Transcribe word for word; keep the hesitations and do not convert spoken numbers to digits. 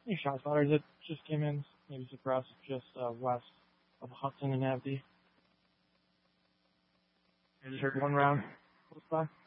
Any shot spotters that just came in, maybe suppressed just uh, west of Hudson and Abdi. I just heard one round close by.